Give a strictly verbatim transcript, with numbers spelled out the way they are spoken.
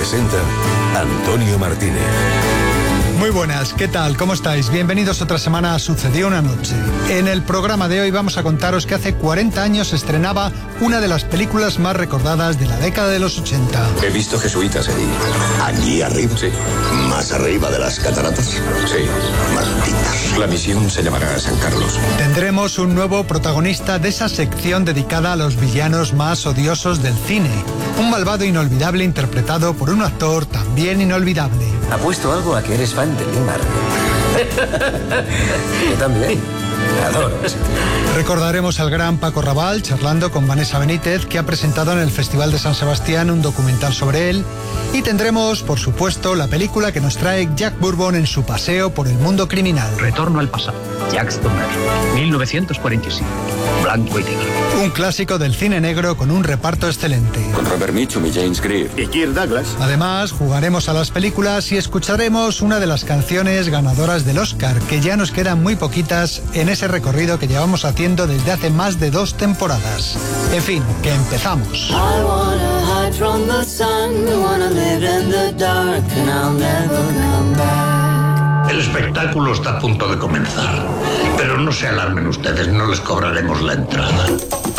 presenta Antonio Martínez. Muy buenas, ¿qué tal? ¿Cómo estáis? Bienvenidos otra semana a Sucedió una noche. En el programa de hoy vamos a contaros que hace cuarenta años se estrenaba una de las películas más recordadas de la década de los ochenta. He visto jesuitas allí. ¿Allí arriba? Sí. ¿Más arriba de las cataratas? Sí. Malditas. La misión se llamará San Carlos. Tendremos un nuevo protagonista de esa sección dedicada a los villanos más odiosos del cine. Un malvado inolvidable interpretado por un actor también inolvidable. Apuesto algo a que eres fan de Limar. Yo también. Adoro ese tío. Recordaremos al gran Paco Raval charlando con Vanessa Benítez, que ha presentado en el Festival de San Sebastián un documental sobre él. Y tendremos, por supuesto, la película que nos trae Jack Bourbon en su paseo por el mundo criminal. Retorno al pasado. Jack Stoner, mil novecientos cuarenta y siete. Blanco y negro. Un clásico del cine negro con un reparto excelente. Con Robert Mitchum y James Greer. ¿Y Kirk Douglas? Además, jugaremos a las películas y escucharemos una de las canciones ganadoras del Oscar, que ya nos quedan muy poquitas en ese recorrido que llevamos haciendo desde hace más de dos temporadas. En fin, que empezamos. El espectáculo está a punto de comenzar, pero no se alarmen ustedes, no les cobraremos la entrada.